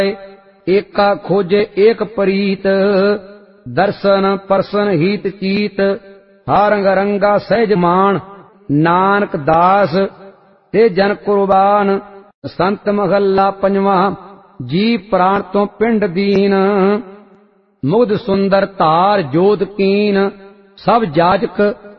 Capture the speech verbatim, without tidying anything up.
एका खोजे एक प्रीत, दर्शन परसन हीत चीत। हारंग रंगा सहज मान, नानक दास ते जन कुर्बान। संत महला पंजवा, जी प्राण तो पिंड दीन। मुग्ध सुंदर तार जोत कीन, सब जाजक